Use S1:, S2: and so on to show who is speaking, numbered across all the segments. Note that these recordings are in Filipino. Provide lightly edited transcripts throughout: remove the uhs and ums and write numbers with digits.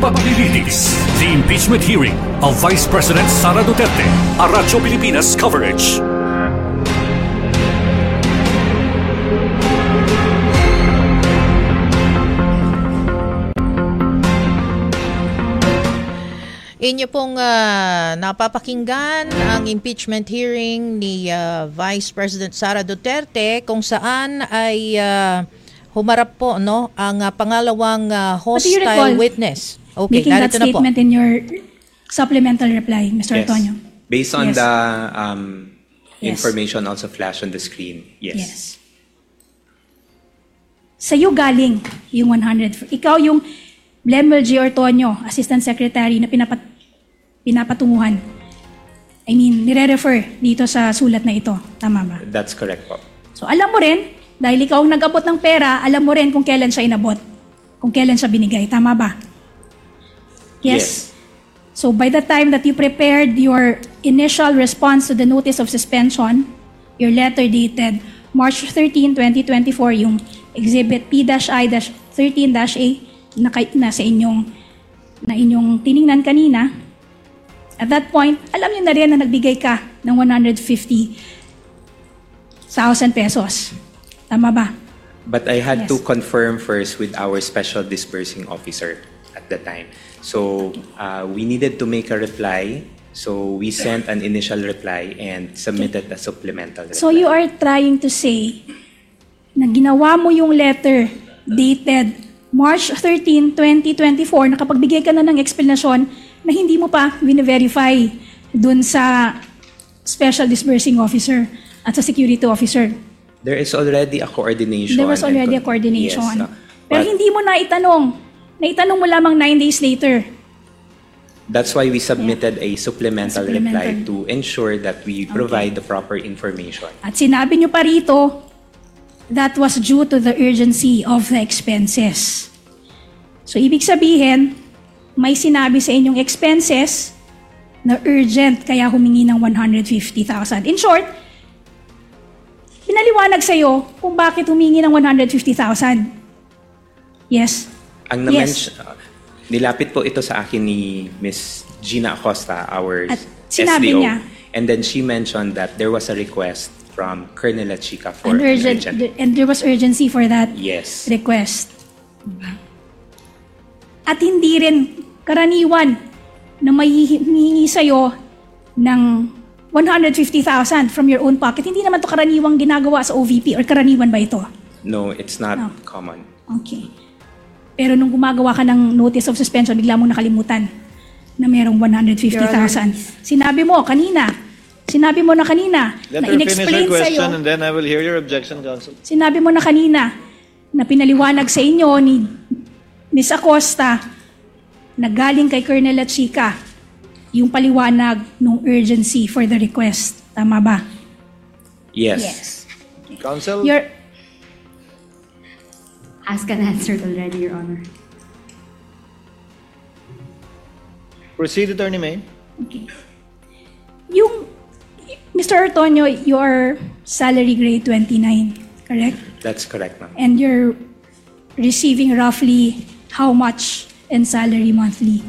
S1: Paglilitis, the impeachment hearing of Vice President Sara Duterte, a Radyo Pilipinas coverage.
S2: Inyo pong napapakinggan ang impeachment hearing ni Vice President Sara Duterte kung saan ay humarap po ang pangalawang hostile witness. Okay,
S3: making that statement in your supplemental reply, Mr. Antonio.
S4: Based on the information also flashed on the screen. Yes.
S3: Sa'yo galing yung 100. Ikaw yung Blemel G. Ortonio, Assistant Secretary na pinapatunguhan. I mean, nire-refer dito sa sulat na ito. Tama ba?
S4: That's correct po.
S3: So alam mo rin, dahil ikaw ang nag-abot ng pera, alam mo rin kung kailan siya inabot. Kung kailan siya binigay. Tama ba? Yes. So by the time that you prepared your initial response to the notice of suspension, your letter dated March 13, 2024, yung Exhibit P-I-13-A na sa inyong tiningnan kanina, at that point, alam niyo na rin na nagbigay ka ng 150,000 pesos. Tama ba?
S4: But I had to confirm first with our special disbursing officer at the time. So we needed to make a reply. So we sent an initial reply and submitted a supplemental reply.
S3: So you are trying to say na ginawa mo yung letter dated March 13, 2024, nakapagbigay ka na ng explanation na hindi mo pa verify dun sa special disbursing officer at sa security officer.
S4: There is already a coordination.
S3: There was already a coordination.
S4: Yes,
S3: pero hindi mo naitanong. Naitanong mo lamang 9 days later.
S4: That's why we submitted a supplemental reply to ensure that we provide the proper information.
S3: At sinabi nyo pa rito, that was due to the urgency of the expenses. So, ibig sabihin, may sinabi sa inyong expenses na urgent, kaya humingi ng 150,000. In short, pinaliwanag sa'yo kung bakit humingi ng 150,000. Yes?
S4: Nilapit po ito sa akin ni Ms. Gina Acosta, our
S3: at sinabi
S4: SDO.
S3: niya,
S4: and then she mentioned that there was a request from Colonel Chica for
S3: and there was urgency for that request. At hindi rin karaniwan na may hihingi sa'yo ng 150,000 from your own pocket. Hindi naman to karaniwang ginagawa sa OVP, or karaniwan ba ito?
S4: No, it's not common.
S3: Okay. Pero nung gumagawa ka ng notice of suspension, bigla mong nakalimutan na merong 150,000. Sinabi mo na kanina na in-explain sa'yo.
S5: And then I will hear your objection, Counsel.
S3: Sinabi mo na kanina na pinaliwanag sa inyo ni Ms. Acosta na galing kay Colonel Chica yung paliwanag ng urgency for the request. Tama ba?
S4: Yes.
S3: Okay.
S5: Counsel?
S6: Asked and answered already, Your Honor.
S5: Proceed, Attorney May.
S3: Okay. Yung, Mr. Ortonio, your salary grade 29, correct?
S4: That's correct, ma'am.
S3: And you're receiving roughly how much in salary monthly?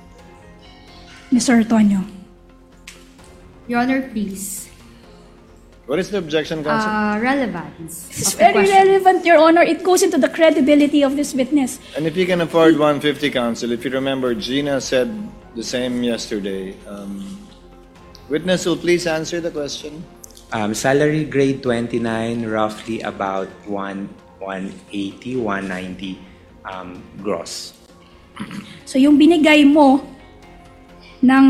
S3: Mr. Ortonio.
S6: Your Honor, please.
S5: What is the objection, Counsel?
S6: Relevance.
S3: This is very relevant, Your Honor. It goes into the credibility of this witness.
S5: And if you can afford 150, Counsel, if you remember, Gina said the same yesterday. Witness will please answer the question.
S4: Salary grade 29, roughly about 180, 190 gross.
S3: So yung binigay mo ng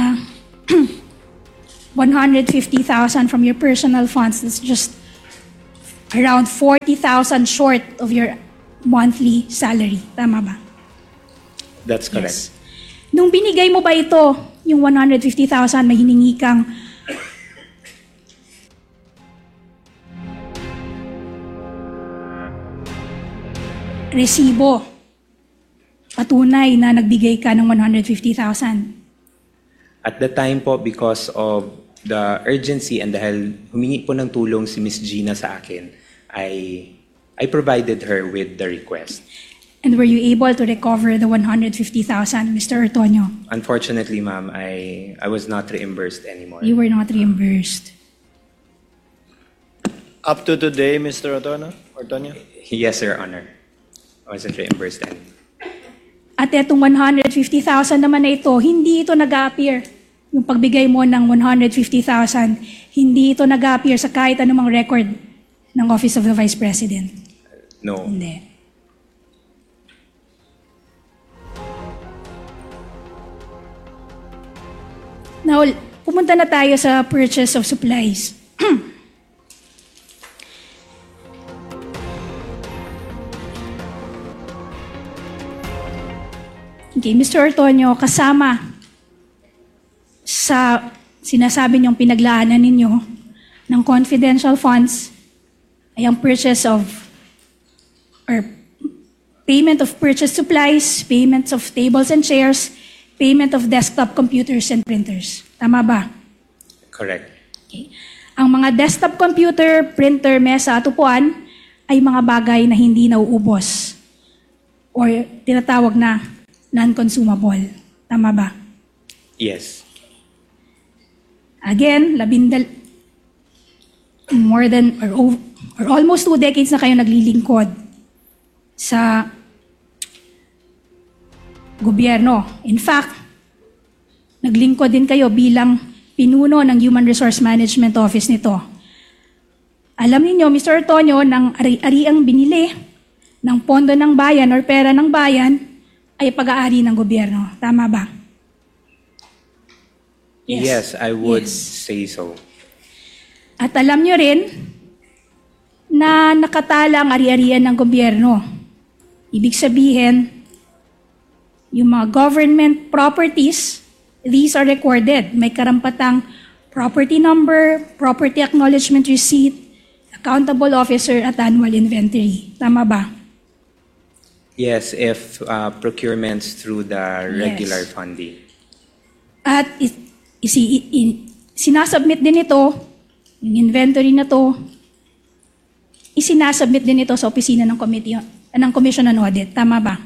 S3: 150,000 from your personal funds, that's just around 40,000 short of your monthly salary. Tama ba?
S4: That's correct.
S3: Yes. Nung binigay mo ba ito, yung 150,000, may hiningi kang resibo, patunay na nagbigay ka ng 150,000?
S4: At the time po, because of the urgency and dahil humingi po ng tulong si Ms. Gina sa akin, I provided her with the request.
S3: And were you able to recover the 150,000, Mr. Ortonio?
S4: Unfortunately, ma'am, I was not reimbursed anymore.
S3: You were not reimbursed.
S5: Up to today, Mr. Ortonio?
S4: Yes, Your Honor. I wasn't reimbursed anymore.
S3: At etong 150,000 naman na ito, hindi ito nag-appear. Yung pagbigay mo ng 150,000, hindi ito nag-appear sa kahit anumang record ng Office of the Vice President.
S4: No.
S3: Hindi. Now, pumunta na tayo sa purchase of supplies. Okay, Mr. Ortonio, kasama sa sinasabi niyong pinaglaanan ninyo ng confidential funds ay ang purchase of or payment of purchase supplies, payments of tables and chairs, payment of desktop computers and printers. Tama ba?
S4: Correct.
S3: Okay. Ang mga desktop computer, printer, mesa at upuan ay mga bagay na hindi nauubos or tinatawag na non-consumable. Tama ba?
S4: Yes.
S3: Again, more than or almost 2 decades na kayo naglilingkod sa gobyerno. In fact, naglingkod din kayo bilang pinuno ng Human Resource Management Office nito. Alam niyo, Mr. Ortonio, ng ari-ariang binili ng pondo ng bayan or pera ng bayan ay pag-aari ng gobyerno. Tama ba?
S4: Yes, I would
S3: Yes.
S4: say so.
S3: At alam niyo rin na nakatala ang ari-arian ng gobyerno. Ibig sabihin, yung mga government properties, these are recorded. May karampatang property number, property acknowledgement receipt, accountable officer at annual inventory. Tama ba?
S4: Yes, if procurements through the regular
S3: Yes.
S4: funding.
S3: At sinasubmit din ito, yung inventory na to, isinasubmit din ito sa opisina ng Commission on Audit. Tama ba?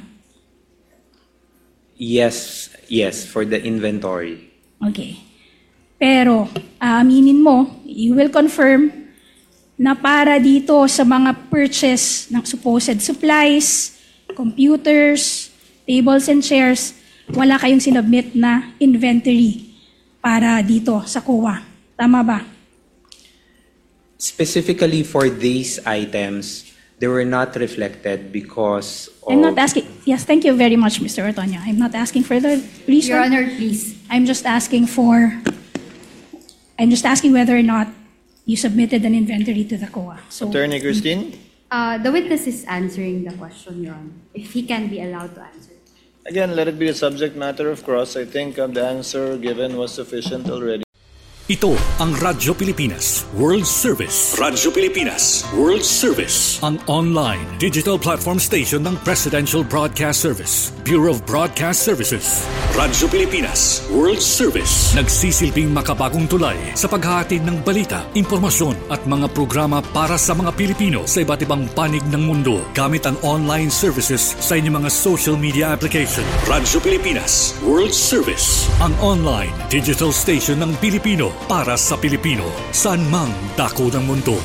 S4: Yes, for the inventory.
S3: Okay. Pero, aaminin mo, you will confirm na para dito sa mga purchase ng supposed supplies, computers, tables and chairs, wala kayong sinubmit na inventory para dito sa COA. Tama ba?
S4: Specifically for these items, they were not reflected because of...
S3: I'm not asking... Yes, thank you very much, Mr. Ortonio. I'm not asking for the reason.
S6: Your Honor, please.
S3: I'm just asking whether or not you submitted an inventory to the COA. So,
S5: Attorney Christine?
S6: The witness is answering the question, Your Honor, if he can be allowed to answer.
S5: Again, let it be a subject matter of cross. I think the answer given was sufficient already.
S1: Ito ang Radyo Pilipinas World Service. Radyo Pilipinas World Service. Ang online digital platform station ng Presidential Broadcast Service, Bureau of Broadcast Services. Radyo Pilipinas World Service. Nagsisilbing makabagong tulay sa paghahatid ng balita, impormasyon at mga programa para sa mga Pilipino sa iba't ibang panig ng mundo gamit ang online services sa inyong mga social media application. Radyo Pilipinas World Service. Ang online digital station ng Pilipino para sa Pilipino, saan mang dako ng mundo.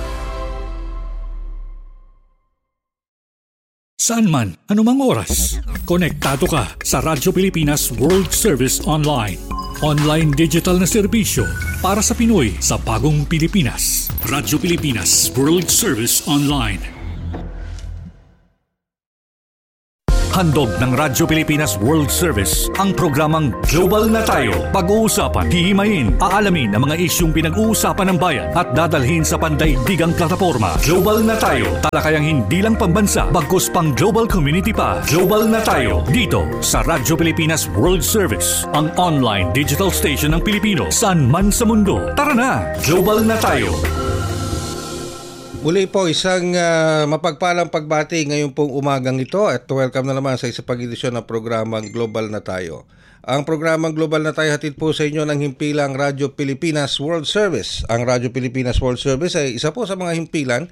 S1: Saan man, anumang oras, konektado ka sa Radyo Pilipinas World Service Online. Online digital na serbisyo para sa Pinoy sa bagong Pilipinas. Radyo Pilipinas World Service Online. Handog ng Radyo Pilipinas World Service ang programang Global na Tayo. Pag-uusapan, hihimayin, aalamin ang mga isyung pinag-uusapan ng bayan at dadalhin sa pandaigdigang plataforma. Global na Tayo. Talakayang hindi lang pambansa, bagkus pang global community pa. Global na Tayo. Dito sa Radyo Pilipinas World Service, ang online digital station ng Pilipino saan man sa mundo. Tara na! Global na Tayo.
S7: Muli po, isang mapagpalang pagbati ngayon pong umagang ito at welcome na naman sa isa pag-edisyon ng programang Global na Tayo. Ang programang Global na Tayo hatid po sa inyo ng himpilang Radyo Pilipinas World Service. Ang Radyo Pilipinas World Service ay isa po sa mga himpilan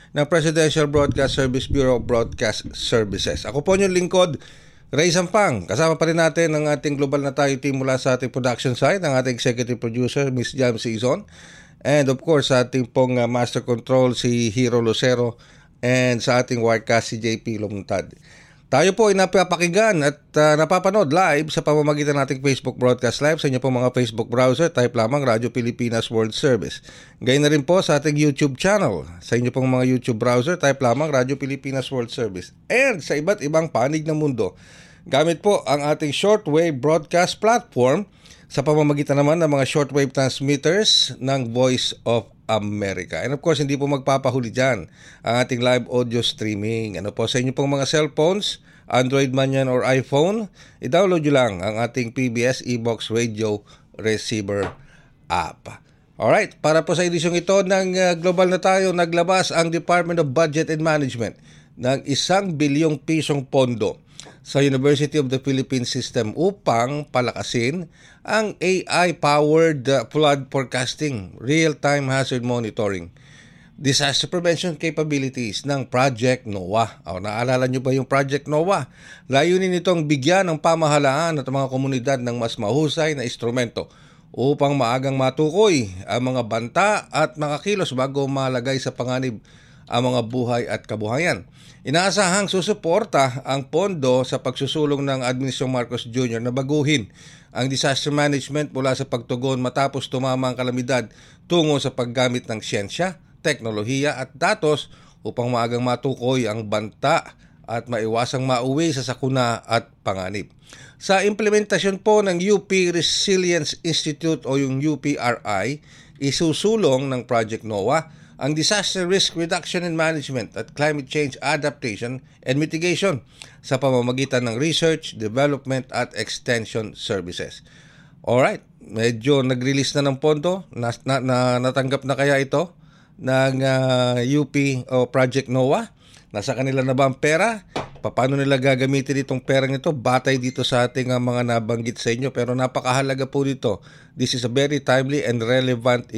S7: ng Presidential Broadcast Service Bureau of Broadcast Services. Ako po yung lingkod, Ray Sampang. Kasama pa rin natin ang ating Global na Tayo team mula sa ating production side, ang ating executive producer, Ms. Jam Season. And of course, sa ating pong master control, si Hero Lucero. And sa ating wirecast, si JP Lumuntad. Tayo po ay napapakinggan at napapanood live sa pamamagitan nating Facebook Broadcast Live sa inyo po mga Facebook browser. Type lamang Radyo Pilipinas World Service. Gayun na rin po sa ating YouTube channel. Sa inyo pong mga YouTube browser, type lamang Radyo Pilipinas World Service. And sa iba't ibang panig ng mundo, gamit po ang ating shortwave broadcast platform sa pamamagitan naman ng mga shortwave transmitters ng Voice of America. And of course, hindi po magpapahuli dyan ang ating live audio streaming. Ano po, sa inyo pong mga cellphones, Android man yan or iPhone, i-download nyo lang ang ating PBS eBox Radio Receiver app. Alright, para po sa edisyong ito ng Global na Tayo, naglabas ang Department of Budget and Management ng 1 bilyong pisong pondo sa University of the Philippines System upang palakasin ang AI-powered flood forecasting, real-time hazard monitoring, disaster prevention capabilities ng Project NOAA. Naalala nyo ba yung Project NOAA? Layunin nitong bigyan ng pamahalaan at mga komunidad ng mas mahusay na instrumento upang maagang matukoy ang mga banta at mga kilos bago malagay sa panganib ang mga buhay at kabuhayan. Inaasahang susuporta ang pondo sa pagsusulong ng Administrasyong Marcos Jr. na baguhin ang disaster management mula sa pagtugon matapos tumama ang kalamidad tungo sa paggamit ng siyensya, teknolohiya at datos upang maagang matukoy ang banta at maiwasang mauwi sa sakuna at panganib. Sa implementasyon po ng UP Resilience Institute o yung UPRI, isusulong ng Project NOAA ang Disaster Risk Reduction and Management at Climate Change Adaptation and Mitigation sa pamamagitan ng research, development at extension services. Alright, medyo nag-release na ng pondo. Natanggap na kaya ito ng UP o Project NOAA? Nasa kanila na ba ang pera? Paano nila gagamitin itong perang ito? Batay dito sa ating mga nabanggit sa inyo. Pero napakahalaga po dito. This is a very timely and relevant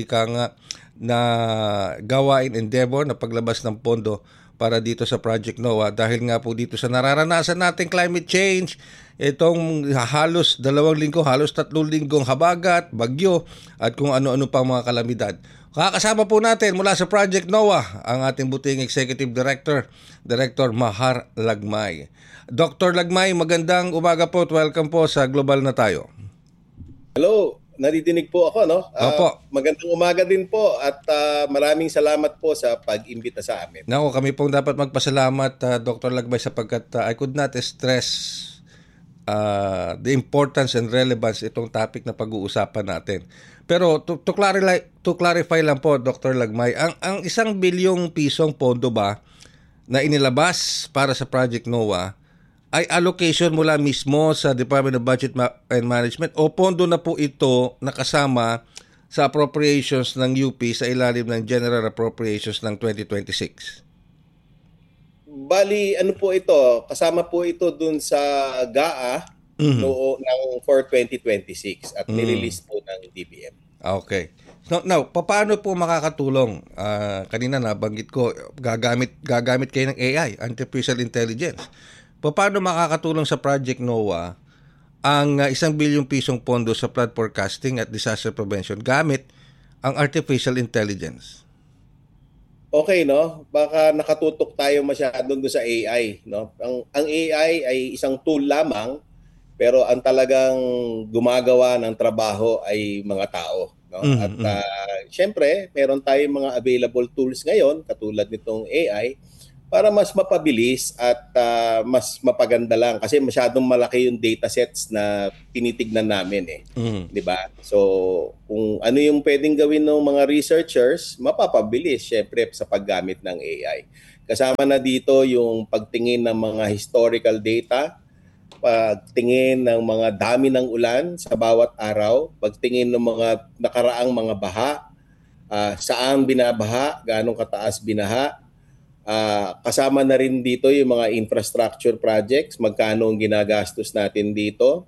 S7: na gawain endeavor na paglabas ng pondo para dito sa Project NOAA dahil nga po dito sa nararanasan nating climate change, itong halos 2 linggo, halos 3 linggong habagat, bagyo at kung ano-ano pang mga kalamidad. Kakasama po natin mula sa Project NOAA ang ating buting Executive Director, Director Mahar Lagmay. Dr. Lagmay, magandang umaga po at welcome po sa Global na Tayo.
S8: Hello, naririnig po ako, no?
S7: Opo.
S8: Magandang umaga din po at maraming salamat po sa pag-imbita sa amin.
S7: Nako, kami pong dapat magpasalamat, Dr. Lagmay, sapagkat I could not stress the importance and relevance itong topic na pag-uusapan natin. Pero to clarify lang po, Dr. Lagmay, ang 1 bilyong pisong pondo ba na inilabas para sa Project NOAA ay allocation mula mismo sa Department of Budget and Management o pondo na po ito nakasama sa appropriations ng UP sa ilalim ng General Appropriations ng 2026?
S8: Bali, ano po ito? Kasama po ito dun sa GAA for 2026 at nirelease po ng DBM.
S7: Okay. Now, paano po makakatulong? Kanina nabanggit ko, gagamit kayo ng AI, Artificial Intelligence. Paano makakatulong sa Project NOAA ang 1 bilyong pisong pondo sa flood forecasting at disaster prevention gamit ang Artificial Intelligence?
S8: Okay, no? Baka nakatutok tayo masyado doon sa AI, no? Ang AI ay isang tool lamang, pero ang talagang gumagawa ng trabaho ay mga tao, no? At syempre, meron tayong mga available tools ngayon katulad nitong AI para mas mapabilis at mas mapaganda lang kasi masyadong malaki yung datasets na tinitignan namin di ba? So, kung ano yung pwedeng gawin ng mga researchers, mapapabilis syempre sa paggamit ng AI. Kasama na dito yung pagtingin ng mga historical data, pagtingin ng mga dami ng ulan sa bawat araw, pagtingin ng mga nakaraang mga baha, saan binabaha, gaano kataas binaha. Kasama na rin dito yung mga infrastructure projects, magkano ang ginagastos natin dito,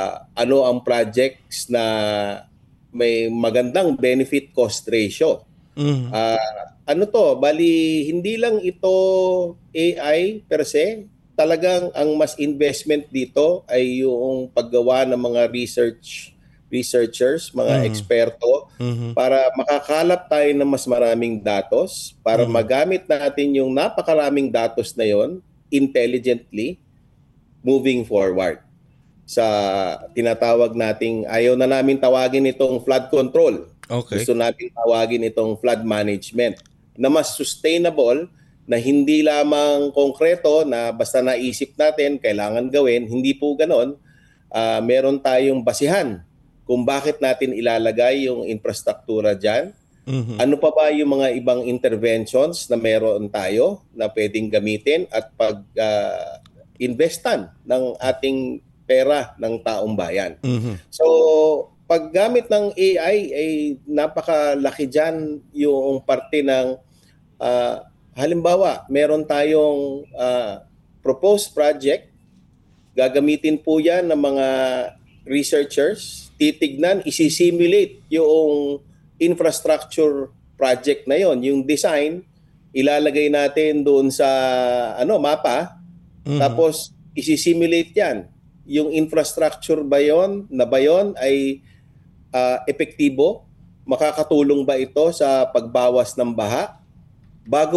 S8: ano ang projects na may magandang benefit cost ratio. Bali hindi lang ito AI per se, talagang ang mas investment dito ay yung paggawa ng mga researchers, mga eksperto para makakalap tayo ng mas maraming datos para magamit natin yung napakaraming datos na yon intelligently moving forward sa tinatawag nating, ayaw na namin tawagin itong flood control.
S7: Okay.
S8: Gusto natin tawagin itong flood management na mas sustainable, na hindi lamang konkreto na basta naisip natin kailangan gawin. Hindi po ganon. Meron tayong basihan kung bakit natin ilalagay yung infrastruktura dyan. Ano pa ba yung mga ibang interventions na meron tayo na pwedeng gamitin at investan ng ating pera ng taong bayan. So, paggamit ng AI ay napakalaki dyan yung parte ng halimbawa, meron tayong proposed project, gagamitin po yan ng mga researchers, titignan, isi-simulate yung infrastructure project na yon, yung design, ilalagay natin doon sa mapa, tapos isi-simulate yan. Yung infrastructure ba yon ay epektibo? Makakatulong ba ito sa pagbawas ng baha? Bago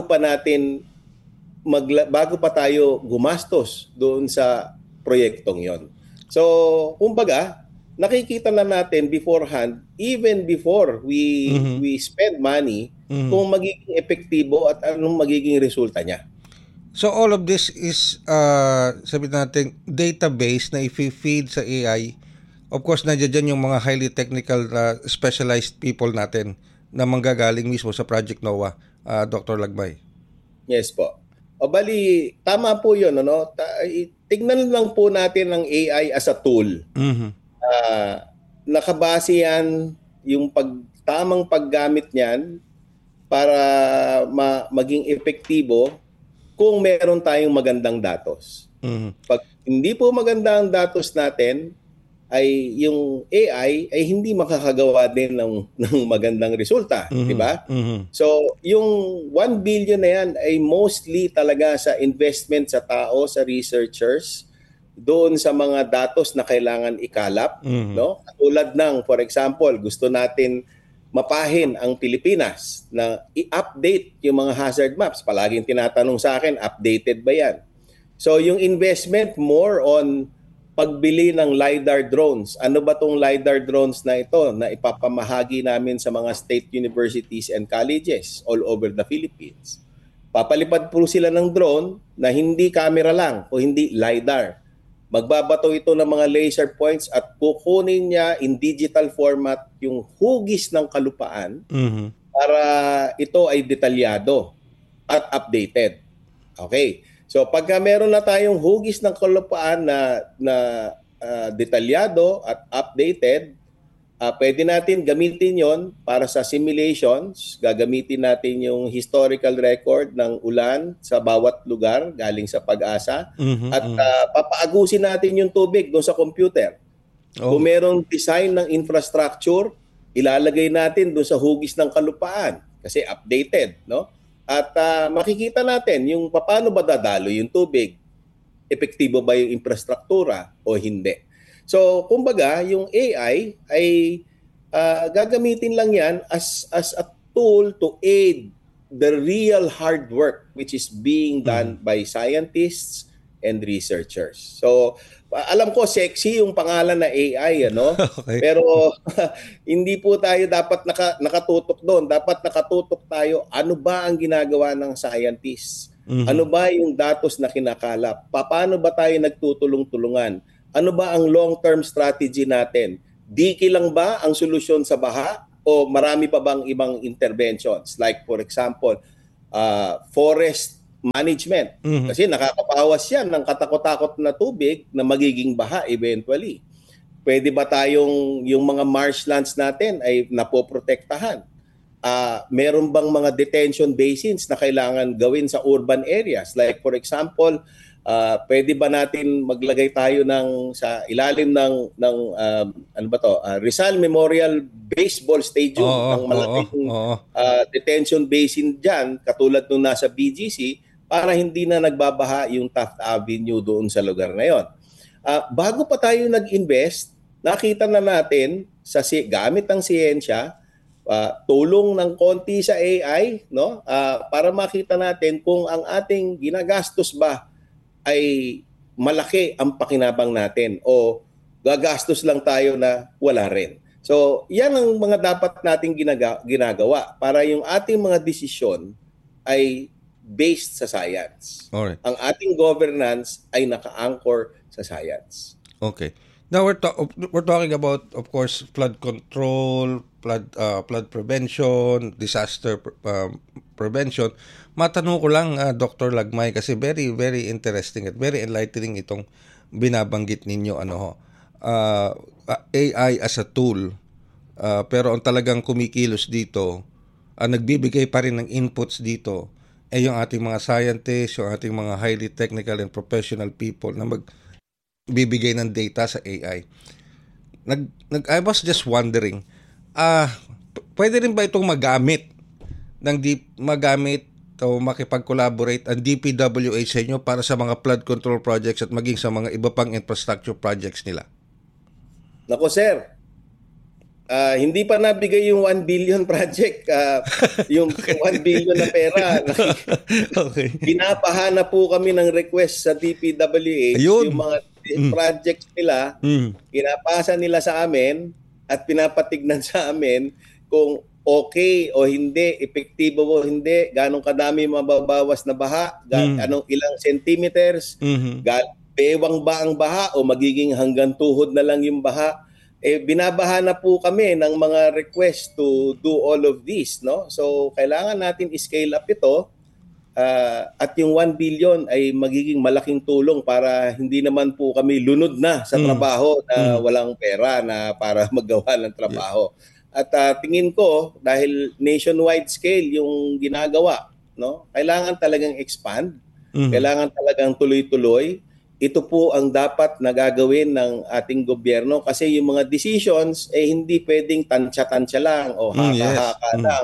S8: pa tayo gumastos doon sa proyektong yon. So, kumbaga, nakikita na natin beforehand, even before we spend money, kung magiging epektibo at anong magiging resulta niya.
S7: So all of this is sabi natin database na i-feed sa AI. Of course, nandiyan yung mga highly technical specialized people natin na manggagaling mismo sa Project NOAA, Dr. Lagbay.
S8: Yes po. O bali, tama po 'yun, ano? Tignan lang po natin ang AI as a tool. Nakabase yan yung tamang paggamit niyan para maging epektibo kung meron tayong magandang datos. Pag hindi po maganda ang datos natin, ay yung AI ay hindi makakagawa din ng magandang resulta, di ba? So, yung 1 billion na yan ay mostly talaga sa investment sa tao, sa researchers, doon sa mga datos na kailangan ikalap, no? Katulad ng, for example, gusto natin mapahin ang Pilipinas na i-update yung mga hazard maps. Palaging tinatanong sa akin, updated ba yan? So yung investment more on pagbili ng LiDAR drones. Ano ba tong LiDAR drones na ito na ipapamahagi namin sa mga state universities and colleges all over the Philippines? Papalipad po sila ng drone na hindi camera lang o hindi LiDAR. Magbabato ito ng mga laser points at kukunin niya in digital format yung hugis ng kalupaan para ito ay detalyado at updated. Okay. So pagka meron na tayong hugis ng kalupaan na detalyado at updated, pwede natin gamitin yon para sa simulations. Gagamitin natin yung historical record ng ulan sa bawat lugar galing sa Pag-asa at papaagusin natin yung tubig doon sa computer. Kung merong design ng infrastructure, ilalagay natin doon sa hugis ng kalupaan kasi updated, no? At makikita natin yung paano ba dadalo yung tubig. Epektibo ba yung infrastruktura o hindi? So, kumbaga, yung AI ay gagamitin lang yan as a tool to aid the real hard work which is being done by scientists and researchers. So, alam ko sexy yung pangalan na AI, ano? Okay. Pero hindi po tayo dapat nakatutok doon. Dapat nakatutok tayo, ano ba ang ginagawa ng scientists? Ano ba yung datos na kinakalap? Paano ba tayo nagtutulong-tulungan? Ano ba ang long-term strategy natin? Diki lang ba ang solusyon sa baha o marami pa bang ibang interventions? Like for example, forest management. Kasi nakakapawas yan ng katakot-takot na tubig na magiging baha eventually. Pwede ba tayong yung mga marshlands natin ay napoprotektahan? Meron bang mga detention basins na kailangan gawin sa urban areas? Like for example, Pwede ba natin maglagay tayo sa ilalim ng Rizal Memorial Baseball Stadium ng malaking detention basin diyan katulad nung nasa BGC para hindi na nagbabaha yung Taft Avenue doon sa lugar na yon. Bago pa tayo nag-invest, nakita na natin gamit ang siyensya, tulong ng konti sa AI, no? Para makita natin kung ang ating ginagastos ba ay malaki ang pakinabang natin o gagastos lang tayo na wala rin. So, yan ang mga dapat nating ginagawa para yung ating mga desisyon ay based sa science.
S7: Alright.
S8: Ang ating governance ay naka-anchor sa science.
S7: Okay. Now we're talking about, of course, flood control, flood prevention, disaster prevention. Matanong ko lang, Dr. Lagmay, kasi very, very interesting at very enlightening itong binabanggit ninyo. AI as a tool, pero ang talagang kumikilos dito, nagbibigay pa rin ng inputs dito, yung ating mga scientists, yung ating mga highly technical and professional people na magbibigay ng data sa AI. I was just wondering, pwede rin ba itong magamit o makipag-collaborate ang DPWH sa inyo para sa mga flood control projects at maging sa mga iba pang infrastructure projects nila?
S8: Nako sir, hindi pa nabigay yung 1 billion project, yung 1 billion na pera.
S7: Okay.
S8: Pinapahan na po kami ng request sa DPWH.
S7: Ayun.
S8: Yung mga projects nila, pinapasa nila sa amin at pinapatignan sa amin kung okay o hindi, epektibo o hindi, ganong kadami mababawas na baha, anong ilang centimeters, bewang ba ang baha o magiging hanggang tuhod na lang yung baha. Binabaha na po kami ng mga request to do all of this, no? So kailangan natin i-scale up ito at yung 1 billion ay magiging malaking tulong para hindi naman po kami lunod na sa trabaho na walang pera na para magawa ng trabaho. At tingin ko dahil nationwide scale yung ginagawa, no? Kailangan talagang expand, kailangan talagang tuloy-tuloy. Ito po ang dapat na gagawin ng ating gobyerno kasi yung mga decisions hindi pwedeng tansya-tansya lang o haka-haka lang,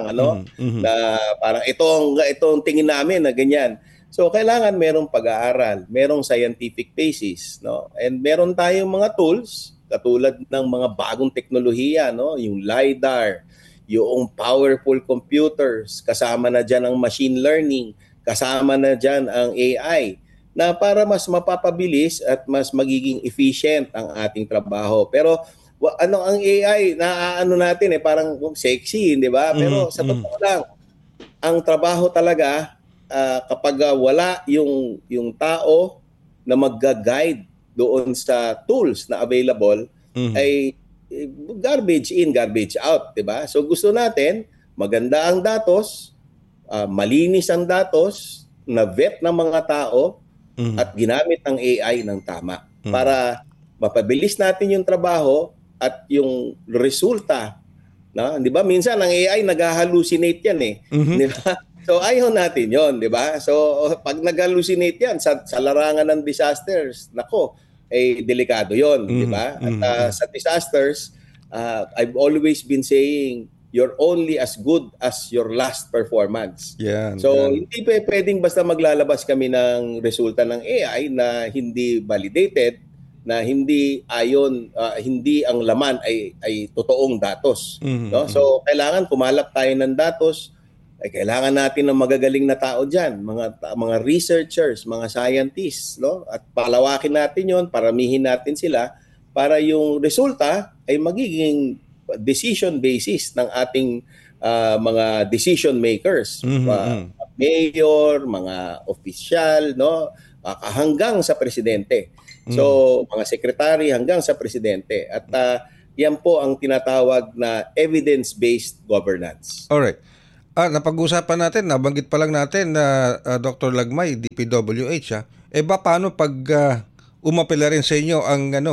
S8: na parang itong tingin namin na ganyan. So kailangan merong pag-aaral, merong scientific basis, no? And meron tayong mga tools katulad ng mga bagong teknolohiya, no? Yung LiDAR, yung powerful computers, kasama na dyan ang machine learning, kasama na dyan ang AI, na para mas mapapabilis at mas magiging efficient ang ating trabaho. Pero ang AI, naano natin parang sexy, di ba? Pero sa totoo lang, ang trabaho talaga kapag wala yung tao na mag-guide doon sa tools na available, ay garbage in, garbage out, di ba? So gusto natin, maganda ang datos, malinis ang datos, na-vet ng mga tao, at ginamit ang AI ng tama para mapabilis natin yung trabaho at yung resulta. No? Di ba? Minsan ang AI nag-hallucinate yan Di ba? So ayaw natin yon, di ba? So pag nag-hallucinate yan sa larangan ng disasters, nako, delikado yon, di ba? At sa disasters, I've always been saying, you're only as good as your last performance. Hindi pwedeng basta maglalabas kami ng resulta ng AI na hindi validated, na hindi hindi ang laman ay totoong datos. No? So kailangan kumalap tayo ng datos, kailangan natin ng magagaling na tao diyan, mga researchers, mga scientists, no? At palawakin natin 'yon, paramihin natin sila para yung resulta ay magiging decision basis ng ating mga decision makers, mayor, mga opisyal, no, hanggang sa presidente. So mga sekretary hanggang sa presidente. At yan po ang tinatawag na evidence-based governance.
S7: Alright. Napag-usapan natin, nabanggit pa lang natin na Dr. Lagmay, DPWH, paano pag umapela rin sa inyo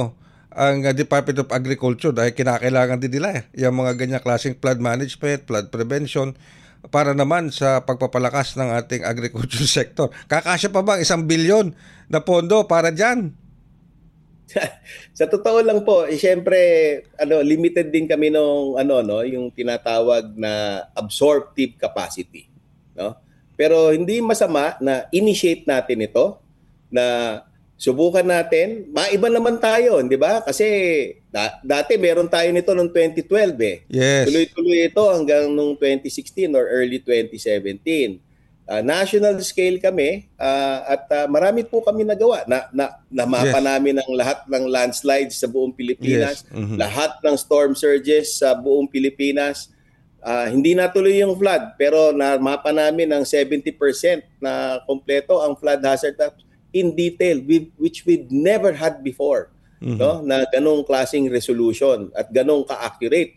S7: ang Department of Agriculture dahil kinakailangan din nila yung mga ganyang klaseng flood management, flood prevention. para naman sa pagpapalakas ng ating agriculture sector. Kakasya pa bang 1 bilyon na pondo para dyan?
S8: Sa totoo lang po, syempre limited din kami nung yung tinatawag na absorptive capacity, no? Pero hindi masama na initiate natin ito, na subukan natin. Maiba naman tayo, di ba? Kasi dati meron tayo nito noong 2012 eh.
S7: Yes.
S8: Tuloy-tuloy ito hanggang noong 2016 or early 2017. National scale kami at marami po kami nagawa. Namapa namin ang lahat ng landslides sa buong Pilipinas, lahat ng storm surges sa buong Pilipinas. Hindi natuloy yung flood, pero namapa namin ang 70% na kompleto ang flood hazard maps in detail, which we've never had before. No? Na ganong klaseng resolution at ganong ka-accurate.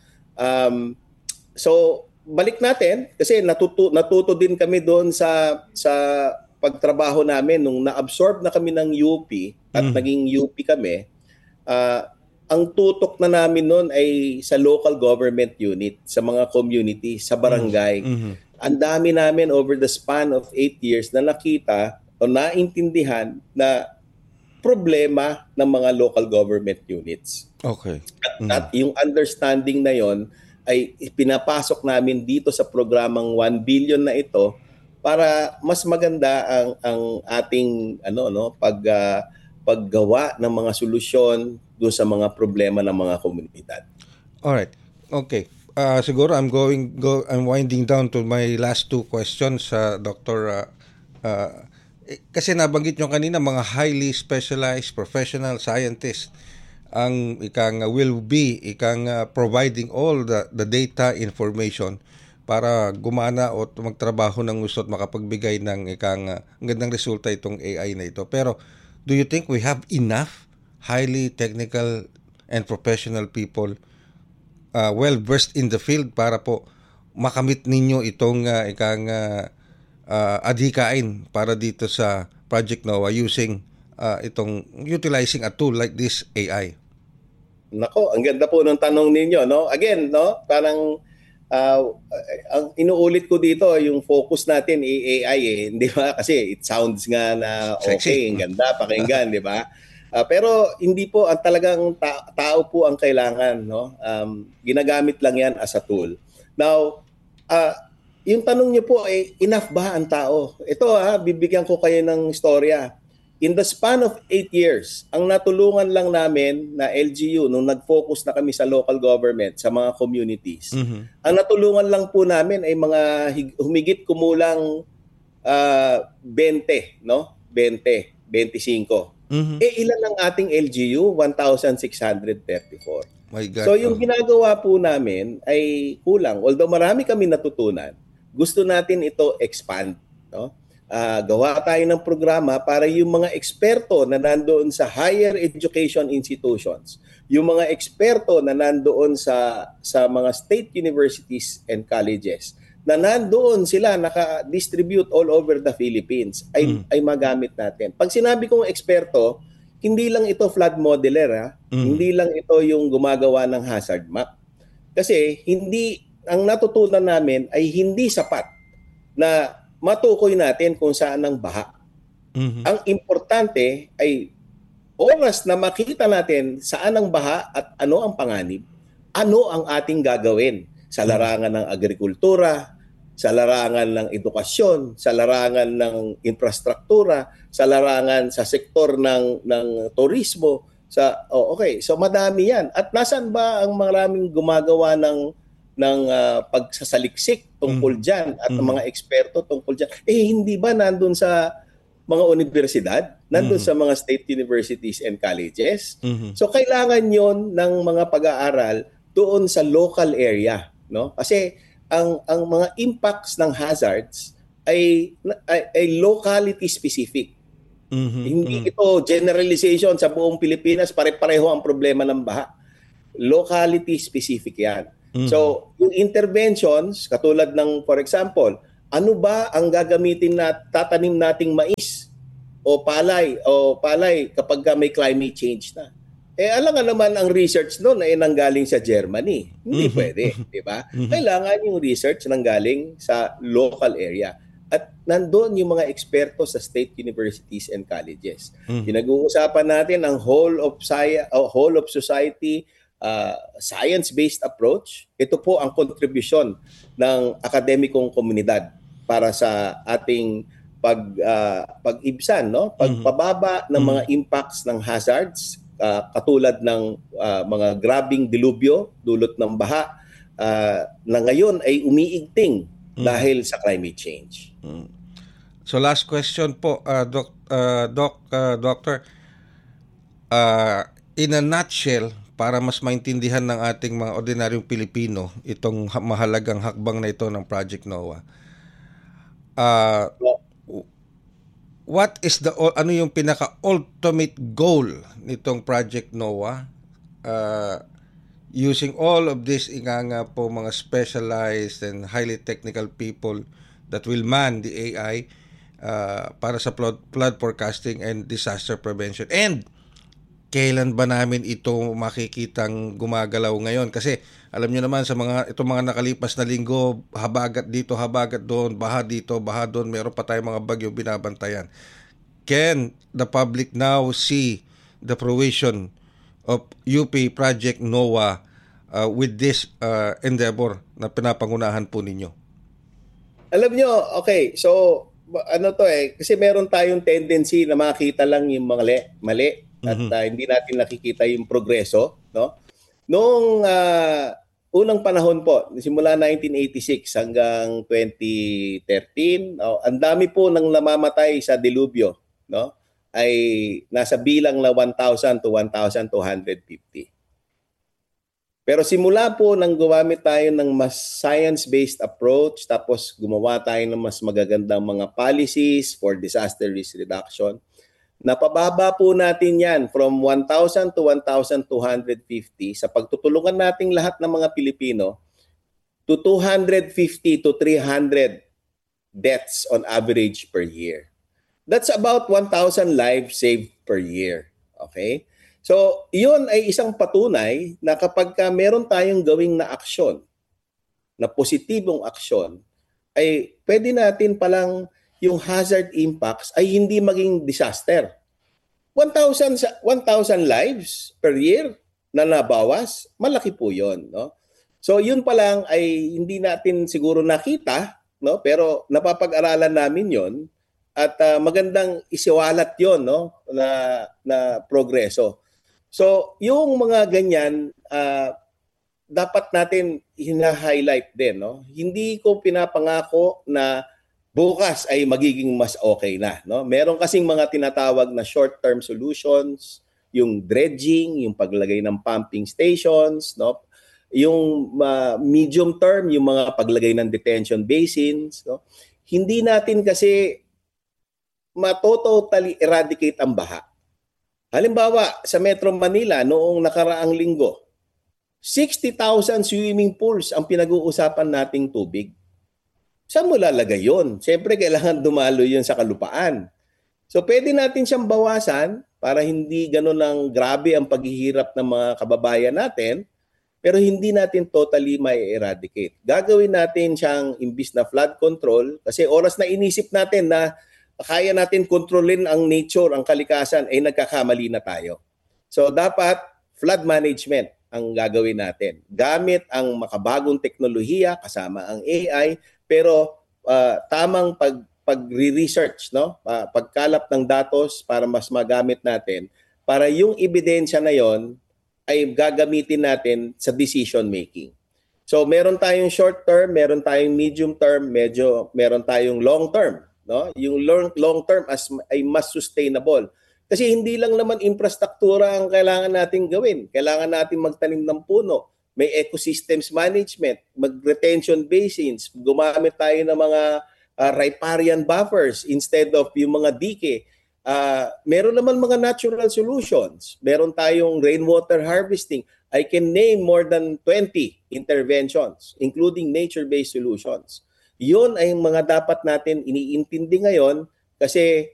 S8: So, balik natin kasi natuto din kami doon sa pagtrabaho namin nung na-absorb na kami ng UP at naging UP kami. Ang tutok na namin noon ay sa local government unit, sa mga community, sa barangay. Ang dami namin over the span of 8 years na nakita o naintindihan na problema ng mga local government units.
S7: Okay.
S8: At yung understanding na yon ay pinapasok namin dito sa programang 1 billion na ito para mas maganda ang ating paggawa ng mga solusyon doon sa mga problema ng mga komunidad.
S7: Alright. Okay. Siguro I'm winding down to my last 2 questions, Dr. Kasi nabanggit nyo kanina mga highly specialized professional scientists ang will be providing all the data information para gumana o magtrabaho ng gusto at makapagbigay ng gandang resulta itong AI na ito. Pero do you think we have enough highly technical and professional people well versed in the field para po makamit ninyo itong adhikain para dito sa Project NOAA utilizing a tool like this AI?
S8: Nako, ang ganda po ng tanong ninyo, no? Again, no, parang ang inuulit ko dito, yung focus natin AI hindi ba? Kasi it sounds nga na okay, ang ganda pakinggan, di ba? Pero hindi po ang talagang tao po ang kailangan, no? Ginagamit lang 'yan as a tool. Now, yung tanong niyo po ay enough ba ang tao? Ito bibigyan ko kayo ng istorya. In the span of 8 years, ang natulungan lang namin na LGU nung nag-focus na kami sa local government, sa mga communities. Ang natulungan lang po namin ay mga humigit kumulang 20, no? 20, 25. Ilan ang ating LGU? 1,634.
S7: My God.
S8: So yung ginagawa po namin ay kulang. Although marami kami natutunan, gusto natin ito expand, no? Gawa tayo ng programa para yung mga eksperto na nandoon sa higher education institutions, yung mga eksperto na nandoon sa mga state universities and colleges, na nandoon sila naka-distribute all over the Philippines, ay magamit natin. Pag sinabi kong eksperto, hindi lang ito flood modeler, hindi lang ito yung gumagawa ng hazard map. Kasi ang natutunan namin ay hindi sapat na matukoy natin kung saan ang baha. Ang importante ay oras na makita natin saan ang baha at ano ang panganib, ano ang ating gagawin sa larangan ng agrikultura, sa larangan ng edukasyon, sa larangan ng infrastruktura, sa larangan sa sektor ng turismo. So madami yan. At nasaan ba ang maraming gumagawa ng pagsasaliksik tungkol dyan at ang mga eksperto tungkol dyan? Hindi ba nandun sa mga universidad? Nandun sa mga state universities and colleges? So kailangan yon ng mga pag-aaral doon sa local area, no? Kasi ang mga impacts ng hazards ay locality specific. Hindi ito generalization sa buong Pilipinas, pare-pareho ang problema ng baha. Locality specific yan. So, yung interventions, katulad ng, for example, ano ba ang gagamitin na tatanim nating mais o palay kapag may climate change na? Alam nga naman ang research noon ay nanggaling sa Germany. Hindi pwede, di ba? Kailangan yung research nanggaling sa local area. At nandoon yung mga eksperto sa state universities and colleges. Pinag-uusapan natin ang whole of society, science-based approach. Ito po ang kontribusyon ng akademikong komunidad para sa ating pag-ibsan, no? Pagpababa ng mga impacts ng hazards, katulad ng mga grabing dilubyo, dulot ng baha, na ngayon ay umiigting dahil sa climate change.
S7: So last question po, Doctor. In a nutshell, para mas maintindihan ng ating mga ordinaryong Pilipino itong mahalagang hakbang na ito ng Project NOAA, what is ano yung pinaka-ultimate goal nitong Project NOAA? Using all of this nga po mga specialized and highly technical people that will man the AI para sa flood forecasting and disaster prevention. And kailan ba namin ito makikitang gumagalaw ngayon? Kasi alam niyo naman sa itong mga nakalipas na linggo, habagat dito, habagat doon, baha dito, baha doon, meron pa tayong mga bagyo binabantayan. Can the public now see the fruition of UP Project NOAA with this endeavor na pinapangunahan po ninyo?
S8: Alam nyo, okay, so kasi meron tayong tendency na makita lang yung mga mali at hindi natin nakikita yung progreso, no? Noong unang panahon po, simula 1986 hanggang 2013, ang dami po ng namamatay sa dilubyo, no? Ay nasa bilang na 1,000 to 1,250. Pero simula po nang gumamit tayo ng mas science-based approach, tapos gumawa tayo ng mas magagandang mga policies for disaster risk reduction, napababa po natin yan from 1,000 to 1,250 sa pagtutulungan nating lahat ng mga Pilipino to 250 to 300 deaths on average per year. That's about 1,000 lives saved per year. Okay? So, iyon ay isang patunay na kapag meron tayong gawing na aksyon, na positibong aksyon, ay pwede natin palang yung hazard impacts ay hindi maging disaster. 1,000 lives per year na nabawas, malaki po yun. No? So, yun pa lang ay hindi natin siguro nakita, no? Pero napapag-aralan namin yon. At magandang isiwalat yon, no, na progreso. So, yung mga ganyan, dapat natin hina-highlight din. No? Hindi ko pinapangako na bukas ay magiging mas okay na. No? Meron kasing mga tinatawag na short-term solutions, yung dredging, yung paglagay ng pumping stations, no? Yung medium term, yung mga paglagay ng detention basins. No? Hindi natin kasi matotally eradicate ang baha. Halimbawa, sa Metro Manila noong nakaraang linggo, 60,000 swimming pools ang pinag-uusapan nating tubig. Saan mo lalagay yun? Siyempre, kailangan dumalo yun sa kalupaan. So, pwede natin siyang bawasan para hindi ganun ang grabe ang paghihirap ng mga kababayan natin, pero hindi natin totally mai-eradicate. Gagawin natin siyang imbis na flood control kasi oras na inisip natin na kaya natin kontrolin ang nature, ang kalikasan, ay nagkakamali na tayo. So dapat flood management ang gagawin natin. Gamit ang makabagong teknolohiya kasama ang AI, pero tamang pag-research, no? Pagkalap ng datos para mas magamit natin, para yung ebidensya na yon ay gagamitin natin sa decision making. So meron tayong short term, meron tayong medium term, meron tayong long term. No? Yung long term ay mas sustainable. Kasi hindi lang naman infrastruktura ang kailangan natin gawin. Kailangan natin magtanim ng puno. May ecosystems management, mag-retention basins, gumamit tayo ng mga riparian buffers instead of yung mga dike. Meron naman mga natural solutions. Meron tayong rainwater harvesting. I can name more than 20 interventions, including nature-based solutions. Yun ay mga dapat natin iniintindi ngayon kasi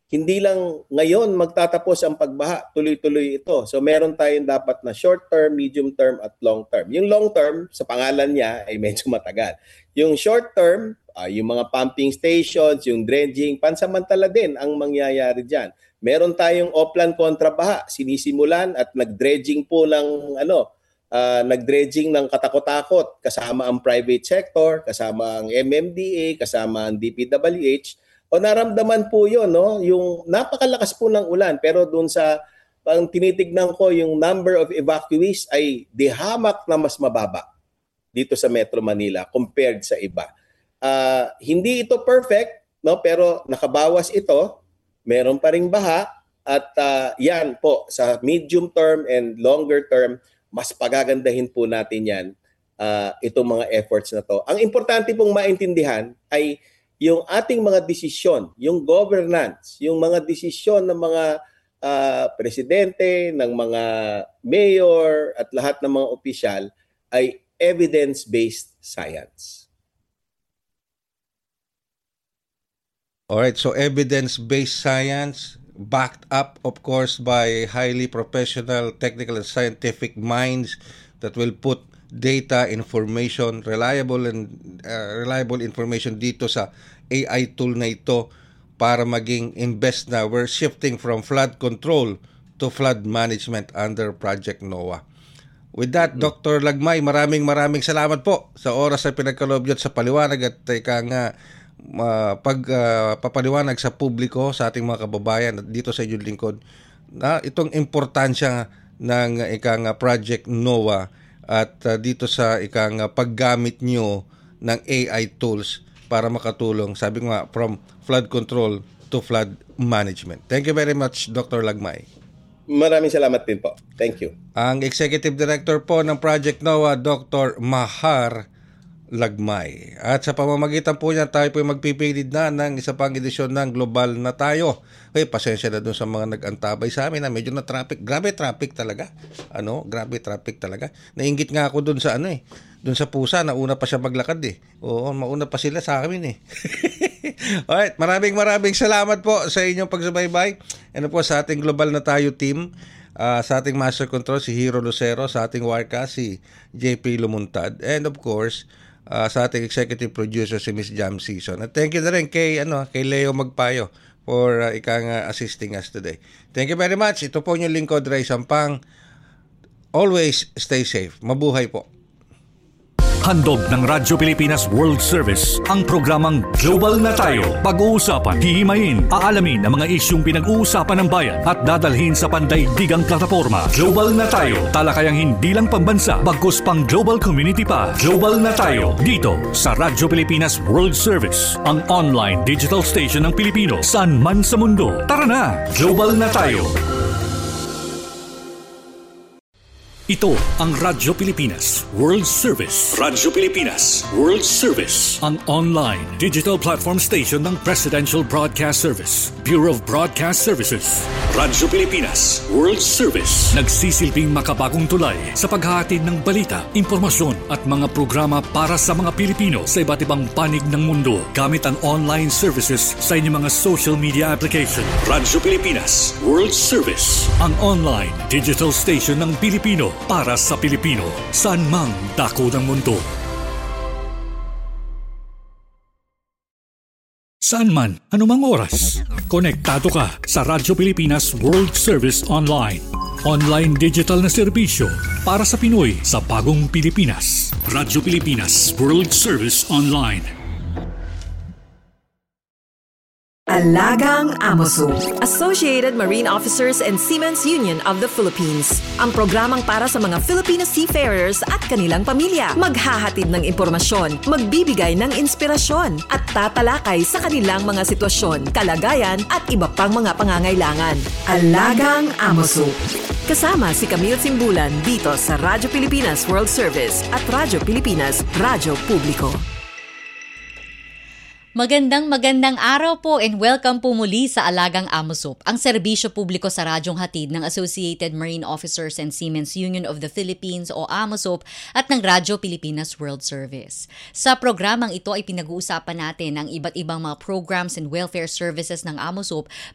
S8: hindi lang ngayon magtatapos ang pagbaha, tuloy-tuloy ito. So meron tayong dapat na short term, medium term at long term. Yung long term, sa pangalan niya ay medyo matagal. Yung short term, yung mga pumping stations, yung dredging, pansamantala din ang mangyayari dyan. Meron tayong Oplan kontrabaha, sinisimulan at nag-dredging po ng nag-dredging ng katakot-takot kasama ang private sector, kasama ang MMDA, kasama ang DPWH. O naramdaman po 'yon, no? Yung napakalakas po ng ulan, pero doon sa ang tinitignan ko yung number of evacuees ay dihamak na mas mababa dito sa Metro Manila compared sa iba. Hindi ito perfect, no? Pero nakabawas ito. Meron pa ring baha at yan po sa medium term and longer term mas pagagandahin po natin yan itong mga efforts na to. Ang importante pong maintindihan ay yung ating mga desisyon, yung governance, yung mga desisyon ng mga presidente, ng mga mayor at lahat ng mga opisyal ay evidence-based science.
S7: Alright, so evidence-based science backed up, of course, by highly professional, technical, and scientific minds that will put data, information, reliable information dito sa AI tool na ito para maging imbes na we're shifting from flood control to flood management under Project NOAA. With that, Dr. Lagmay, maraming salamat po sa oras na pinagkaloob niyo sa paliwanag at pagpapaliwanag sa publiko, sa ating mga kababayan at dito sa inyong lingkod na itong importansya ng Project NOAA at dito sa paggamit nyo ng AI tools para makatulong, sabi ko nga, from flood control to flood management. Thank you very much, Dr. Lagmay.
S8: Maraming salamat din po. Thank you.
S7: Ang Executive Director po ng Project NOAA, Dr. Mahar Lagmay. At sa pamamagitan po niya, tayo po magpipilid na ng isa pang edisyon ng Global na Tayo. Okay, pasensya na dun sa mga nag-antabay sa amin na medyo na traffic. Grabe traffic talaga. Grabe traffic talaga. Nainggit nga ako dun sa dun sa pusa, nauna pa siya maglakad eh. Oo, mauna pa sila sa amin eh. Alright, maraming salamat po sa inyong pagsubaybay. And po sa ating Global na Tayo team, sa ating Master Control si Hero Lucero, sa ating Wirecast si JP Lumuntad, and of course sa ating executive producer si Miss Jam Season. At thank you na rin kay Leo Magpayo for assisting us today. Thank you very much. Ito po yung lingkod, Ray Sampang. Always stay safe. Mabuhay po.
S1: Handog ng Radyo Pilipinas World Service ang programang Global na Tayo. Pag-uusapan, hihimayin, aalamin ang mga isyung pinag-uusapan ng bayan at dadalhin sa pandaigdigang plataforma. Global na Tayo, talakayang hindi lang pambansa, bagkus pang global community pa. Global na Tayo, dito sa Radyo Pilipinas World Service, ang online digital station ng Pilipino saan man sa mundo. Tara na, Global na Tayo. Ito ang Radyo Pilipinas World Service. Radyo Pilipinas World Service, ang online digital platform station ng Presidential Broadcast Service, Bureau of Broadcast Services. Radyo Pilipinas World Service, nagsisilbing makabagong tulay sa paghahatid ng balita, impormasyon at mga programa para sa mga Pilipino sa iba't ibang panig ng mundo gamit ang online services sa inyong mga social media application. Radyo Pilipinas World Service, ang online digital station ng Pilipino para sa Pilipino, saan mang dako ng mundo. Saan man, anumang oras, konektado ka sa Radyo Pilipinas World Service Online. Online digital na serbisyo para sa Pinoy sa bagong Pilipinas. Radyo Pilipinas World Service Online.
S9: Alagang Amoso, Associated Marine Officers and Seamen's Union of the Philippines. Ang programang para sa mga Filipino seafarers at kanilang pamilya. Maghahatid ng impormasyon, magbibigay ng inspirasyon, at tatalakay sa kanilang mga sitwasyon, kalagayan at iba pang mga pangangailangan. Alagang Amoso. Kasama si Camille Simbulan dito sa Radyo Pilipinas World Service at Radyo Pilipinas Radyo Publiko.
S10: Magandang araw po and welcome po muli sa Alagang Amosop, ang serbisyo publiko sa radyong hatid ng Associated Marine Officers and Seamen's Union of the Philippines o AMOSOP at ng Radyo Pilipinas World Service. Sa programang ito ay pinag-uusapan natin ang iba't ibang mga programs and welfare services ng AMOSOP